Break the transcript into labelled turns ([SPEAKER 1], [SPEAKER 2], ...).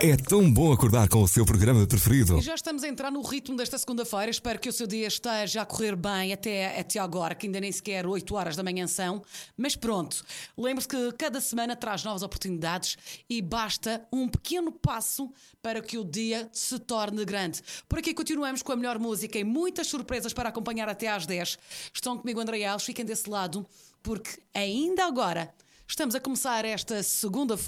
[SPEAKER 1] É tão bom acordar com o seu programa preferido.
[SPEAKER 2] E já estamos a entrar no ritmo desta segunda-feira. Espero que o seu dia esteja a correr bem até agora, que ainda nem sequer 8 horas da manhã são. Mas pronto, lembre-se que cada semana traz novas oportunidades e basta um pequeno passo para que o dia se torne grande. Por aqui continuamos com a melhor música e muitas surpresas para acompanhar até às 10. Estão comigo, André Alves, fiquem desse lado, porque ainda agora estamos a começar esta segunda-feira